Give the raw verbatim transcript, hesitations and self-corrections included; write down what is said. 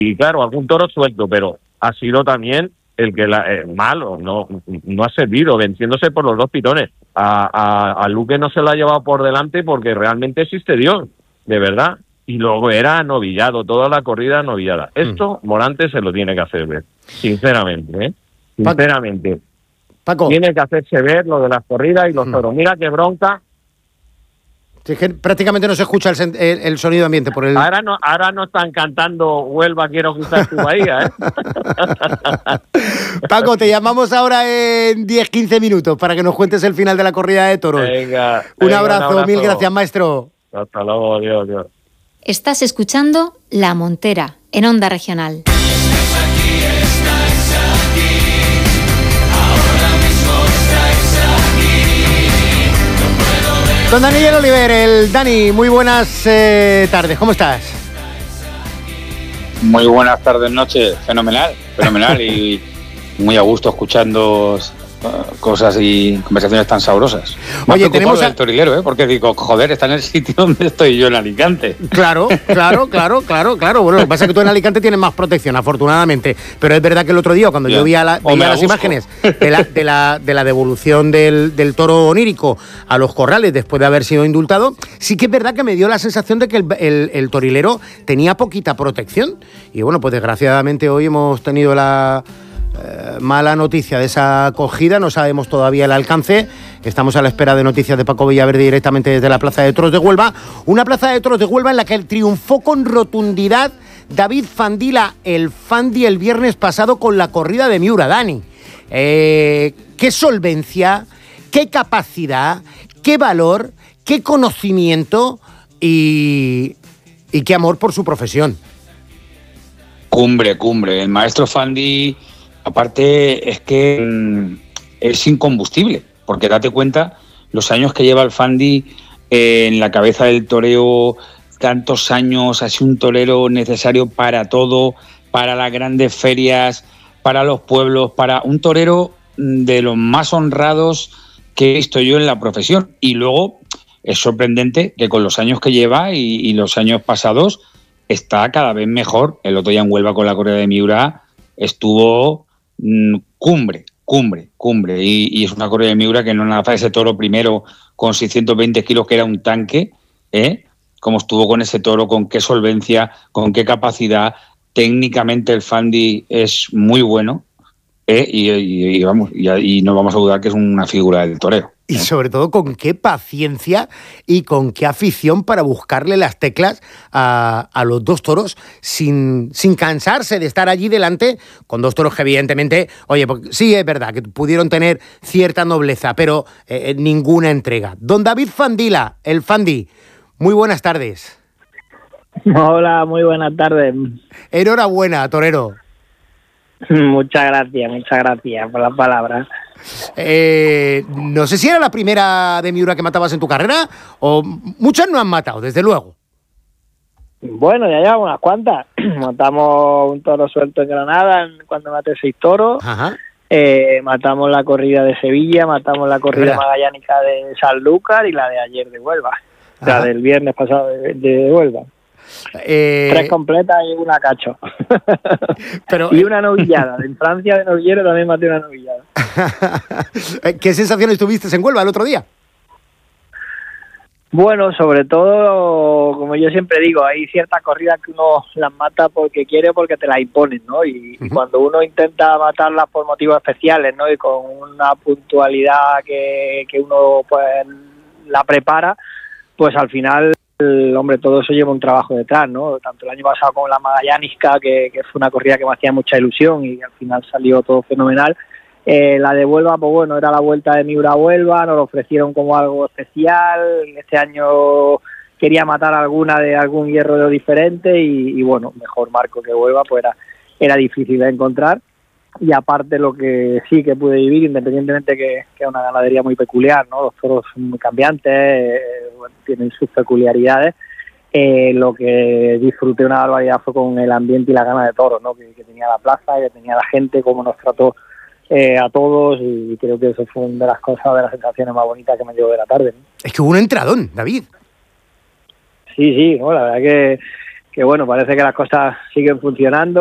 y claro, algún toro suelto, pero ha sido también el que la, eh, malo, no no ha servido, venciéndose por los dos pitones. A, a, a Luque no se lo ha llevado por delante porque realmente existe Dios, de verdad. Y luego era novillado, toda la corrida novillada. Esto mm. Morante se lo tiene que hacer ver, sinceramente, ¿eh? Sinceramente. Paco. Tiene que hacerse ver lo de las corridas y los mm. toros. Mira qué bronca. Sí, que prácticamente no se escucha el, el, el sonido ambiente por el... Ahora no, ahora no están cantando Huelva, quiero cruzar tu bahía, ¿eh? Paco, te llamamos ahora en diez quince minutos para que nos cuentes el final de la corrida de toros. Venga, un, venga abrazo, un abrazo, mil gracias, maestro. Hasta luego, adiós, adiós. Estás escuchando La Montera, en Onda Regional. Don Daniel Oliver, el Dani, muy buenas eh, tardes, ¿cómo estás? Muy buenas tardes, noches, fenomenal, fenomenal y muy a gusto escuchando uh, cosas y conversaciones tan sabrosas. Me Oye, tenemos a... el torilero, ¿eh? Porque digo, joder, está en el sitio donde estoy yo en Alicante. Claro, claro, claro, claro, claro. Bueno, lo que pasa es que tú en Alicante tienes más protección, afortunadamente. Pero es verdad que el otro día, cuando yeah. yo vi a la, veía las imágenes de la, de la, de la devolución del, del toro onírico a los corrales después de haber sido indultado, sí que es verdad que me dio la sensación de que el, el, el torilero tenía poquita protección. Y bueno, pues desgraciadamente hoy hemos tenido la... Eh, mala noticia de esa acogida, no sabemos todavía el alcance, estamos a la espera de noticias de Paco Villaverde directamente desde la Plaza de Toros de Huelva, una Plaza de Toros de Huelva en la que triunfó con rotundidad David Fandila, el Fandi, el viernes pasado con la corrida de Miura. Dani, eh, qué solvencia, qué capacidad, qué valor, qué conocimiento y, y qué amor por su profesión. Cumbre, cumbre, el maestro Fandi. Aparte es que mmm, es incombustible, porque date cuenta los años que lleva el Fandi eh, en la cabeza del toreo, tantos años, ha sido un torero necesario para todo, para las grandes ferias, para los pueblos, para un torero de los más honrados que he visto yo en la profesión. Y luego es sorprendente que con los años que lleva y, y los años pasados está cada vez mejor. El otro día en Huelva con la corrida de Miura estuvo mmm, cumbre, cumbre, cumbre. Y, y es una corrida de Miura que no nace ese toro primero con seiscientos veinte kilos, que era un tanque, ¿eh? Como estuvo con ese toro, con qué solvencia, con qué capacidad. Técnicamente el Fandi es muy bueno, ¿eh? y, y, y, vamos, y, y no vamos a dudar que es una figura del toreo. Y sobre todo con qué paciencia y con qué afición para buscarle las teclas a, a los dos toros sin, sin cansarse de estar allí delante con dos toros que evidentemente, oye, porque sí es verdad que pudieron tener cierta nobleza, pero eh, ninguna entrega. Don David Fandila, el Fandi, muy buenas tardes. Hola, muy buenas tardes. Enhorabuena, torero. Muchas gracias, muchas gracias por las palabras. Eh, no sé si era la primera de Miura que matabas en tu carrera o muchas no han matado, desde luego. Bueno, ya llevamos unas cuantas. Matamos un toro suelto en Granada cuando maté seis toros. Ajá. Eh, matamos la corrida de Sevilla, matamos la corrida magallánica de Sanlúcar y la de ayer de Huelva. Ajá. La del viernes pasado de, de Huelva. Eh... Tres completas y una cacho. Pero... y una novillada. En Francia de novillero también maté una novillada. ¿Qué sensaciones tuviste en Huelva el otro día? Bueno, sobre todo, como yo siempre digo, hay ciertas corridas que uno las mata porque quiere o porque te las imponen, ¿no? Y, uh-huh. y cuando uno intenta matarlas por motivos especiales, ¿no? Y con una puntualidad que, que uno pues la prepara, pues al final... El, hombre, todo eso lleva un trabajo detrás, ¿no? Tanto el año pasado con la magallánica, que, que fue una corrida que me hacía mucha ilusión y al final salió todo fenomenal. Eh, la de Huelva, pues bueno, era la vuelta de Miura a Huelva, nos lo ofrecieron como algo especial. Este año quería matar alguna de algún hierro diferente y, y bueno, mejor marco que Huelva, pues era, era difícil de encontrar. Y aparte lo que sí que pude vivir, independientemente que, que es una ganadería muy peculiar, ¿no? Los toros son muy cambiantes, eh, bueno, tienen sus peculiaridades. Eh, lo que disfruté una barbaridad fue con el ambiente y la gana de toros, ¿no? Que, que tenía la plaza, que tenía la gente, cómo nos trató eh, a todos, y creo que eso fue una de las cosas, de las sensaciones más bonitas que me llevó de la tarde, ¿no? Es que hubo un entradón, David. Sí, sí, no, la verdad que que bueno, parece que las cosas siguen funcionando.